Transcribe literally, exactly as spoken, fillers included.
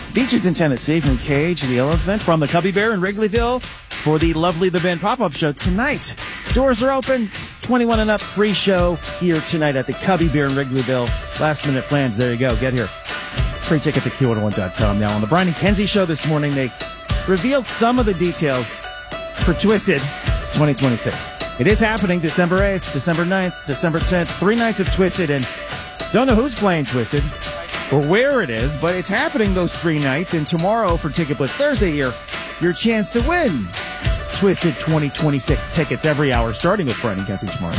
Beaches in Tennessee from Cage the Elephant, from the Cubby Bear in Wrigleyville for the Lovely the Band pop-up show tonight. Doors are open, twenty-one and up, free show here tonight at the Cubby Bear in Wrigleyville. Last minute plans, there you go, get here. Free tickets at Q one oh one dot com. Now on the Brian and Kenzie show this morning, they revealed some of the details for Twisted twenty twenty-six. It is happening December eighth, December ninth, December tenth, three nights of Twisted, and don't know who's playing Twisted or where it is, but it's happening those three nights. And tomorrow for Ticket Blitz Thursday here, your chance to win Twisted twenty twenty-six tickets every hour, starting with Brian and Kenzie tomorrow.